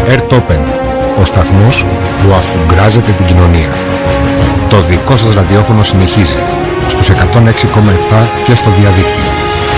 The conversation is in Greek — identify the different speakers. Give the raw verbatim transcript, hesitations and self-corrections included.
Speaker 1: Airtopen, ο σταθμός που αφουγκράζεται την κοινωνία. Το δικό σας ραδιόφωνο συνεχίζει στους εκατόν έξι κόμμα επτά και στο διαδίκτυο.